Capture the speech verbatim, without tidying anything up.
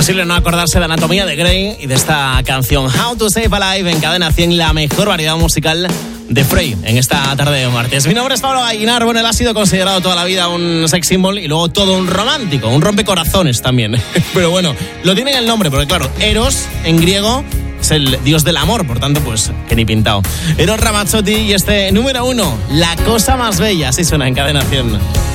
Imposible no acordarse de Anatomía de Grey y de esta canción How to Save a Life en Cadena cien, la mejor variedad musical de Frey en esta tarde de martes. Mi nombre es Pablo Gallinar. Bueno, él ha sido considerado toda la vida un sex symbol y luego todo un romántico, un rompecorazones también. Pero bueno, lo tiene en el nombre porque claro, Eros en griego es el dios del amor, por tanto, pues que ni pintado. Eros Ramazzotti y este número uno, La cosa más bella, así suena en Cadena cien.